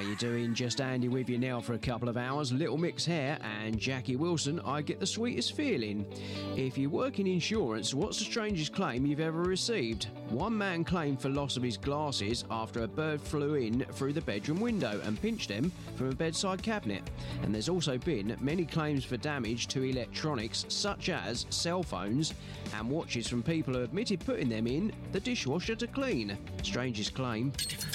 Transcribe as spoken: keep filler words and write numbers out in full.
you doing? Just Andy with you now for a couple of hours. Little Mix here and Jackie Wilson. I get the sweetest feeling. If you work in insurance, what's the strangest claim you've ever received? One man claimed for loss of his glasses after a bird flew in through the bedroom window and pinched them from a bedside cabinet. And there's also been many claims for damage to electronics, such as cell phones and watches, from people who admitted putting them in the dishwasher to clean. Strangest claim.